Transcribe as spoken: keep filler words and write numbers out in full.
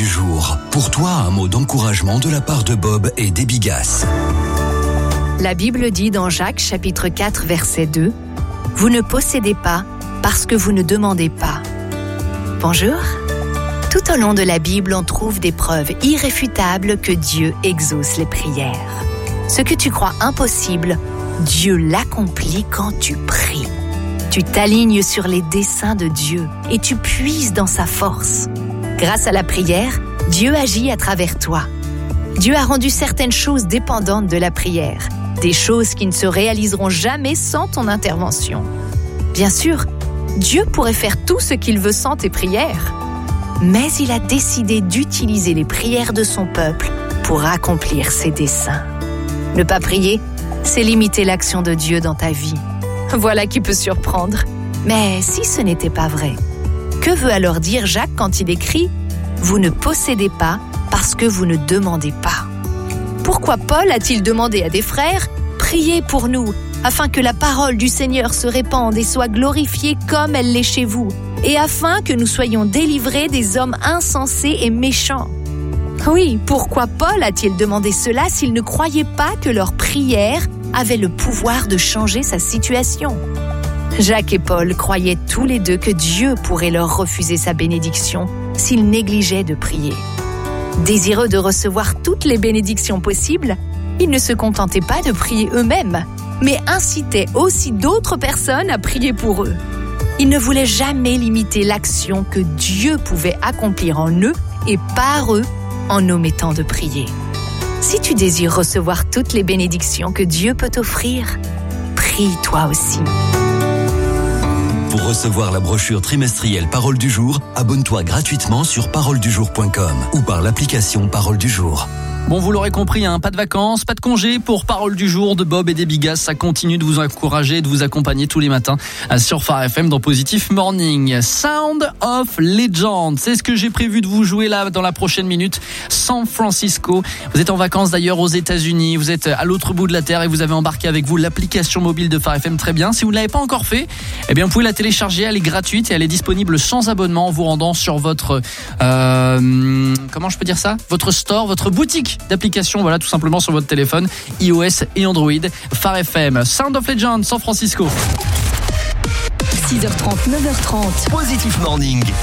du jour. Pour toi, un mot d'encouragement de la part de Bob et des Bigas. La Bible dit dans Jacques chapitre quatre verset deux, « Vous ne possédez pas parce que vous ne demandez pas. » Bonjour. Tout au long de la Bible, on trouve des preuves irréfutables que Dieu exauce les prières. Ce que tu crois impossible, Dieu l'accomplit quand tu pries. Tu t'alignes sur les desseins de Dieu et tu puises dans sa force. Grâce à la prière, Dieu agit à travers toi. Dieu a rendu certaines choses dépendantes de la prière, des choses qui ne se réaliseront jamais sans ton intervention. Bien sûr, Dieu pourrait faire tout ce qu'il veut sans tes prières, mais il a décidé d'utiliser les prières de son peuple pour accomplir ses desseins. Ne pas prier, c'est limiter l'action de Dieu dans ta vie. Voilà qui peut surprendre. Mais si ce n'était pas vrai, que veut alors dire Jacques quand il écrit « Vous ne possédez pas parce que vous ne demandez pas ». Pourquoi Paul a-t-il demandé à des frères « Priez pour nous, afin que la parole du Seigneur se répande et soit glorifiée comme elle l'est chez vous, et afin que nous soyons délivrés des hommes insensés et méchants ». Oui, pourquoi Paul a-t-il demandé cela s'il ne croyait pas que leur prière avait le pouvoir de changer sa situation? Jacques et Paul croyaient tous les deux que Dieu pourrait leur refuser sa bénédiction s'ils négligeaient de prier. Désireux de recevoir toutes les bénédictions possibles, ils ne se contentaient pas de prier eux-mêmes, mais incitaient aussi d'autres personnes à prier pour eux. Ils ne voulaient jamais limiter l'action que Dieu pouvait accomplir en eux et par eux en omettant de prier. Si tu désires recevoir toutes les bénédictions que Dieu peut t'offrir, prie toi aussi. Pour recevoir la brochure trimestrielle Parole du jour, abonne-toi gratuitement sur parole du jour point com ou par l'application Parole du jour. Bon, vous l'aurez compris, hein, pas de vacances, pas de congés pour Parole du jour de Bob et des Bigas. Ça continue de vous encourager, de vous accompagner tous les matins sur Phare F M dans Positive Morning. Sound of Legend, c'est ce que j'ai prévu de vous jouer là dans la prochaine minute. San Francisco. Vous êtes en vacances d'ailleurs aux États-Unis, vous êtes à l'autre bout de la terre et vous avez embarqué avec vous l'application mobile de Phare F M. Très bien. Si vous ne l'avez pas encore fait, eh bien vous pouvez la télécharger. Elle est gratuite et elle est disponible sans abonnement en vous rendant sur votre euh, comment je peux dire ça, votre store, votre boutique d'application, voilà, tout simplement sur votre téléphone, iOS et Android. Phare F M, Sound of Legend, San Francisco. six heures trente, neuf heures trente. Positive Morning.